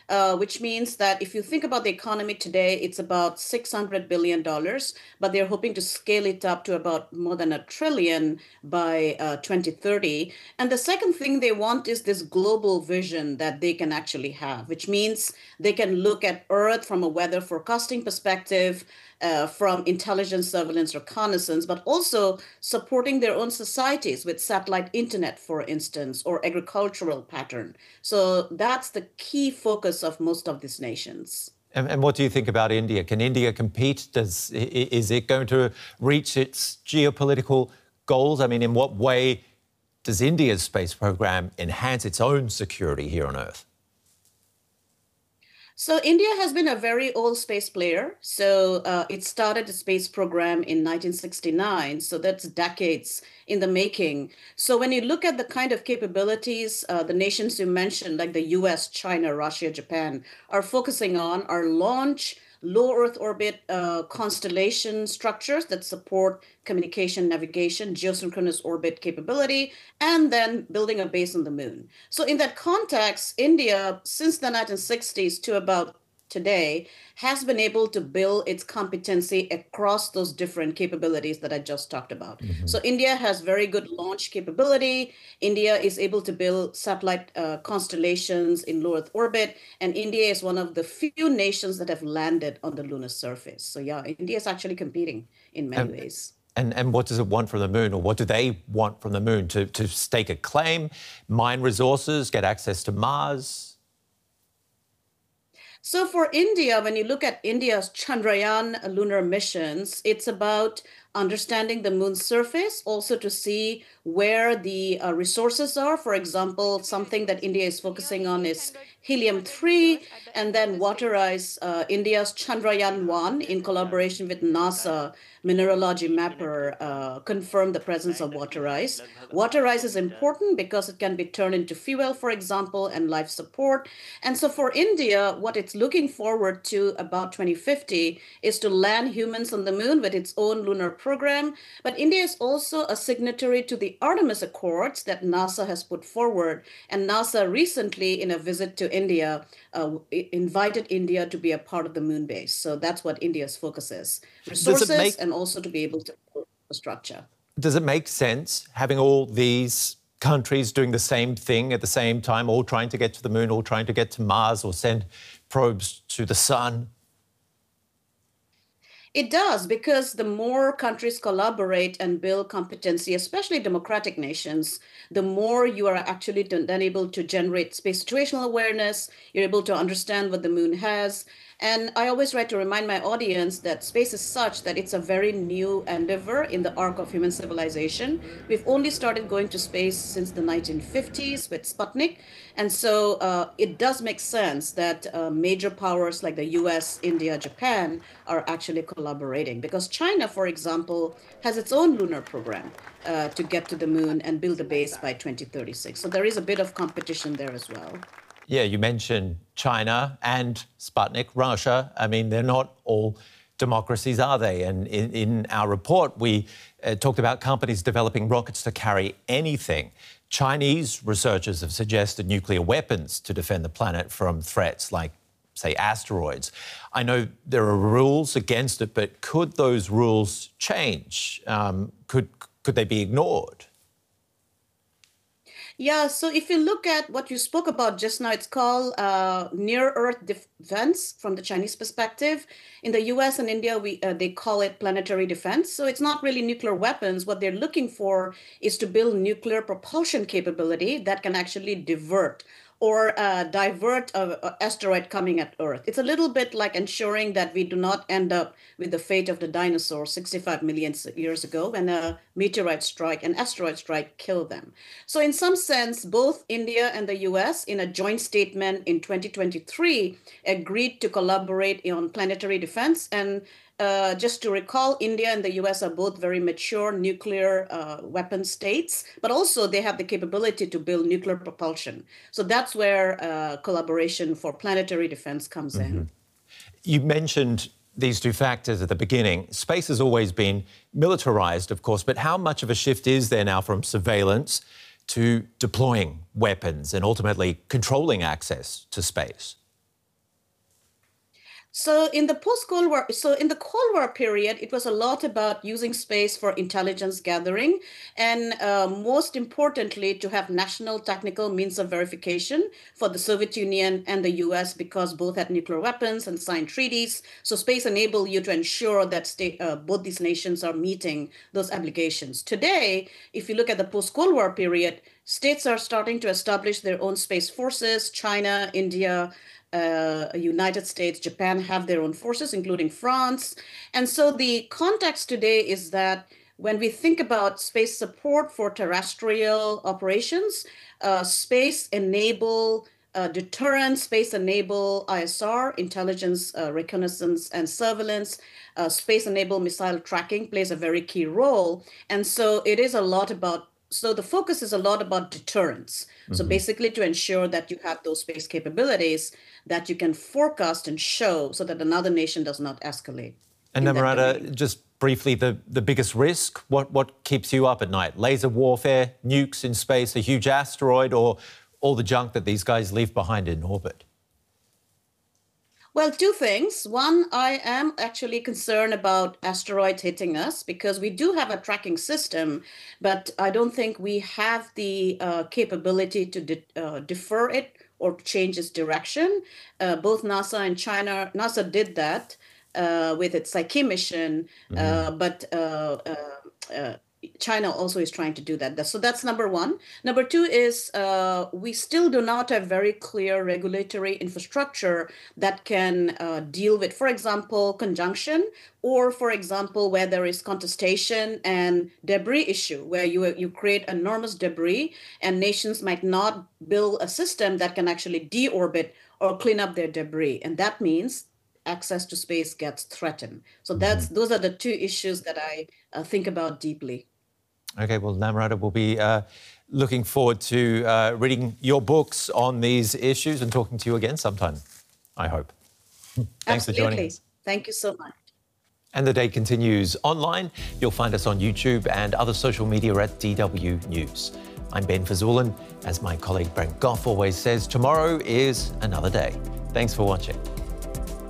which means that if you think about the economy today, it's about $600 billion, but they're hoping to scale it up to about more than $1 trillion by 2030. And the second thing they want is this global vision that they can actually have, which means they can look at Earth from a weather forecasting perspective, from intelligence, surveillance, reconnaissance, but also supporting their own societies with satellite internet, for instance, or agricultural pattern. So that's the key focus of most of these nations. And what do you think about India? Can India compete? Is it going to reach its geopolitical goals? I mean, in what way does India's space program enhance its own security here on Earth? So India has been a very old space player. So it started the space program in 1969. So that's decades in the making. So when you look at the kind of capabilities the nations you mentioned, like the US, China, Russia, Japan, are focusing on are launch, low Earth orbit constellation structures that support communication, navigation, geosynchronous orbit capability, and then building a base on the moon. So in that context, India, since the 1960s to about today, has been able to build its competency across those different capabilities that I just talked about. So India has very good launch capability. India is able to build satellite constellations in low Earth orbit, and India is one of the few nations that have landed on the lunar surface. So yeah, India is actually competing in many ways. And what does it want from the moon, or what do they want from the moon? To stake a claim, mine resources, get access to Mars? So for India, when you look at India's Chandrayaan lunar missions, it's about understanding the moon's surface, also to see where the resources are. For example, something that India is focusing on is helium-3, and then waterize India's Chandrayaan-1 in collaboration with NASA mineralogy mapper confirmed the presence of water ice. Water ice is important because it can be turned into fuel, for example, and life support. And so for India, what it's looking forward to about 2050 is to land humans on the moon with its own lunar program. But India is also a signatory to the Artemis Accords that NASA has put forward. And NASA recently, in a visit to India, invited India to be a part of the moon base. So that's what India's focus is. Resources and also to be able to build infrastructure. Does it make sense having all these countries doing the same thing at the same time, all trying to get to the moon, all trying to get to Mars or send probes to the sun? It does, because the more countries collaborate and build competency, especially democratic nations, the more you are actually then able to generate space situational awareness. You're able to understand what the moon has. And I always try to remind my audience that space is such that it's a very new endeavor in the arc of human civilization. We've only started going to space since the 1950s with Sputnik. And so it does make sense that major powers like the US, India, Japan are actually collaborating, because China, for example, has its own lunar program to get to the moon and build a base by 2036. So there is a bit of competition there as well. Yeah, you mentioned China and Sputnik, Russia. I mean, they're not all democracies, are they? And in our report, we talked about companies developing rockets to carry anything. Chinese researchers have suggested nuclear weapons to defend the planet from threats like, say, asteroids. I know there are rules against it, but could those rules change? Could they be ignored? Yeah, so if you look at what you spoke about just now, it's called near-Earth defense from the Chinese perspective. In the US and India, they call it planetary defense. So it's not really nuclear weapons. What they're looking for is to build nuclear propulsion capability that can actually divert or divert an asteroid coming at Earth. It's a little bit like ensuring that we do not end up with the fate of the dinosaurs 65 million years ago when an asteroid strike, killed them. So in some sense, both India and the US, in a joint statement in 2023, agreed to collaborate on planetary defense. And just to recall, India and the US are both very mature nuclear weapon states, but also they have the capability to build nuclear propulsion. So that's where collaboration for planetary defense comes in. You mentioned these two factors at the beginning. Space has always been militarized, of course, but how much of a shift is there now from surveillance to deploying weapons and ultimately controlling access to space? So in the post-Cold War, so in the Cold War period, it was a lot about using space for intelligence gathering, and most importantly, to have national technical means of verification for the Soviet Union and the US, because both had nuclear weapons and signed treaties. So space enabled you to ensure that both these nations are meeting those obligations. Today, if you look at the post-Cold War period, states are starting to establish their own space forces. China, India, United States, Japan have their own forces, including France. And so the context today is that when we think about space support for terrestrial operations, space enable deterrence, space enable ISR, intelligence, reconnaissance, and surveillance, space enable missile tracking plays a very key role. And so it is a lot about, so the focus is a lot about deterrence. So basically to ensure that you have those space capabilities that you can forecast and show so that another nation does not escalate. And Namrata, just briefly, the biggest risk, what keeps you up at night? Laser warfare, nukes in space, a huge asteroid, or all the junk that these guys leave behind in orbit? Well, two things. One, I am actually concerned about asteroids hitting us because we do have a tracking system, but I don't think we have the capability to defer it or change its direction. Both NASA and China, NASA did that with its Psyche mission, but China also is trying to do that. So that's number one. Number two is we still do not have very clear regulatory infrastructure that can deal with, for example, conjunction, or, for example, where there is contestation and debris issue, where you create enormous debris and nations might not build a system that can actually deorbit or clean up their debris. And that means access to space gets threatened. So those are the two issues that I think about deeply. Okay, well, Namrata, will be looking forward to reading your books on these issues and talking to you again sometime, I hope. Thanks for joining us. Thank you so much. And the day continues online. You'll find us on YouTube and other social media at DW News. I'm Ben Fazulin. As my colleague Brent Goff always says, tomorrow is another day. Thanks for watching.